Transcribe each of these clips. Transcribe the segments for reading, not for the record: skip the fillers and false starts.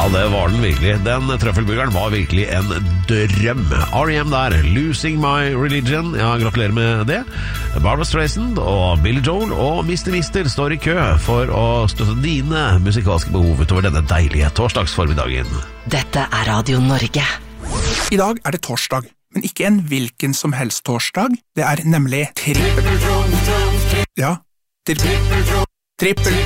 det var den virkelig. Den trøffelburgeren var virkelig en drøm. R.E.M. der, Losing My Religion. Ja, gratulerer med det. Barbra Streisand og Billy Joel og Mr. Mister står i kø for å støtte dine musikalske behov utover denne deilige torsdagsformiddagen. Dette er Radio Norge. I dag er det torsdag, men ikke en hvilken som helst torsdag. Det er nemlig Ja, trippel.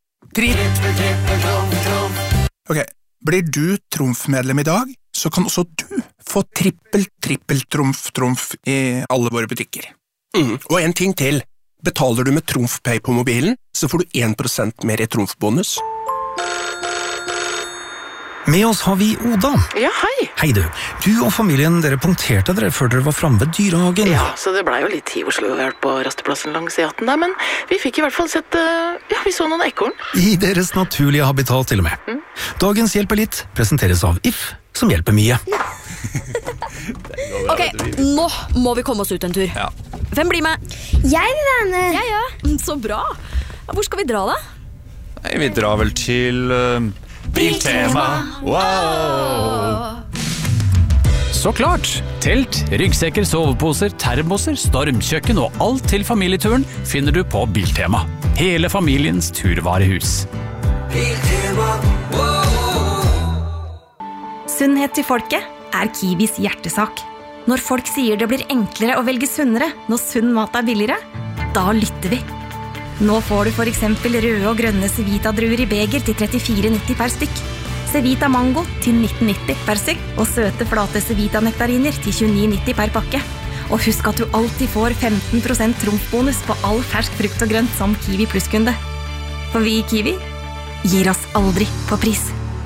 Ok, blir du trumfmedlem i dag, så kan også du få trippel-trumf i alle våre butikker. Og en ting til. Betaler du med TrumfPay på mobilen, så får du 1% mer i trumfbonus. Med oss har vi Oda. Ja, hei. Hei du. Du og familien, dere punkterte dere før dere var fremme ved dyrehagen. Ja, så det ble jo litt tid Oslo vært på rasteplassen langs E18 der, men vi fikk i hvert fall sett, vi så noen ekorn. I deres naturlige habitat til og med. Dagens Hjelper litt presenteres av If, som hjelper mye. Ok, nå må vi komme oss ut en tur. Ja. Hvem blir med? Jeg vil være med. Ja. Så bra. Hvor skal vi dra da? Nei, vi drar vel til Biltema. Wow! Så klart! Telt, ryggsekker, soveposer, termoser, stormkjøkken og alt til familieturen finner du på Biltema. Hele familiens turvarehus. Biltema, Sunnhet til folket er Kiwis hjertesak. Når folk sier det blir enklere å velge sunnere når sunn mat er billigere, da lytter vi. Nå får du for eksempel røde og grønne Cevita-druer i beger til 34,90 per stykk. Cevita Mango til 19,90 per stykk, og søte flate Cevita-nektariner til 29,90 per pakke. Og husk at du alltid får 15% trumfbonus på all fersk frukt og grønt som Kiwi Plus-kunde. For vi i Kiwi gir oss aldri på pris.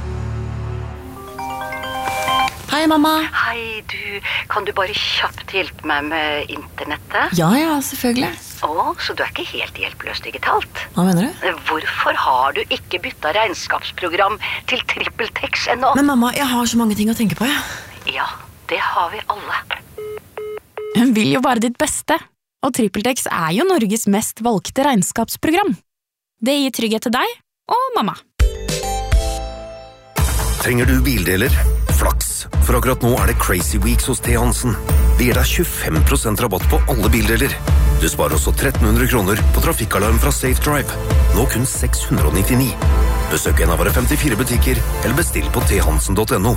Hei, mamma. Hei, kan du bare kjapt hjelpe meg med internettet? Ja, selvfølgelig. Så du er ikke helt hjelpeløs digitalt? Hva mener du? Hvorfor har du ikke byttet regnskapsprogram til TrippelTex ennå? Men mamma, jeg har så mange ting å tenke på, Ja, det har vi alle. Hun vil jo bare ditt beste, og TrippelTex er jo Norges mest valgte regnskapsprogram. Det gir trygghet til deg og mamma. Trenger du bildeler? Flaks, for akkurat nå er det Crazy Weeks hos T. Hansen. Det gir deg 25% rabatt på alle bildeler. Du sparer også 1300 kroner på trafikkalarm fra Safe Drive. Nå kun 699. Besøk en av våre 54 butikker, eller bestill på thansen.no.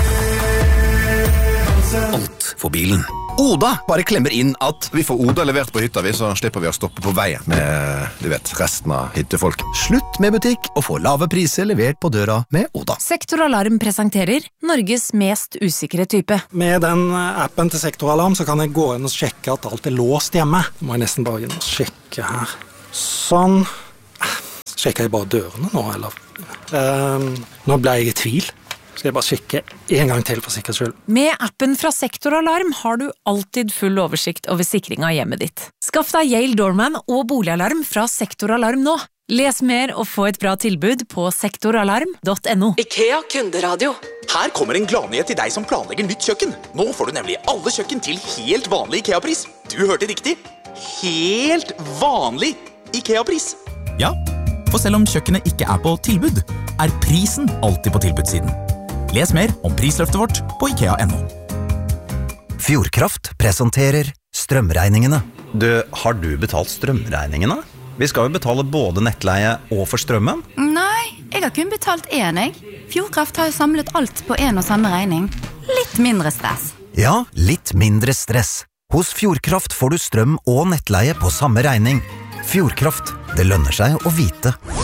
Alt for bilen. Oda bare klemmer inn at vi får Oda levert på hytta, så slipper vi å stoppe på veien med, resten av hyttefolk. Slutt med butikk og få lave priser levert på døra med Oda. Sektoralarm presenterer Norges mest usikre type. Med den appen til Sektoralarm så kan jeg gå inn og sjekke at alt er låst hjemme. Det må jeg nesten bare inn og sjekke her. Sånn. Sjekker jeg bare dørene nå, eller? Nå ble jeg i tvil. Skal jeg bare sjekke en gang til for sikkerhets skyld. Med appen fra Sektoralarm har du alltid full oversikt over sikring av hjemmet ditt. Skaff deg Yale Doorman og boligalarm fra Sektoralarm nå. Les mer og få et bra tilbud på sektoralarm.no. IKEA kunderadio. Her kommer en gladnyhet til deg som planlegger nytt kjøkken. Nå får du nemlig alle kjøkken til helt vanlig IKEA-pris. Du hørte riktig. Helt vanlig IKEA-pris. Ja, for selv om kjøkkenet ikke er på tilbud, er prisen alltid på tilbudssiden. Les mer om prisløftet vårt på IKEA.no. Fjordkraft presenterer strømregningene. Har du betalt strømregningene? Vi skal jo betale både nettleie og for strømmen. Nei, jeg har kun betalt én, jeg. Fjordkraft har jo samlet alt på en og samme regning. Litt mindre stress. Ja, litt mindre stress. Hos Fjordkraft får du strøm og nettleie på samme regning. Fjordkraft, det lønner seg å vite.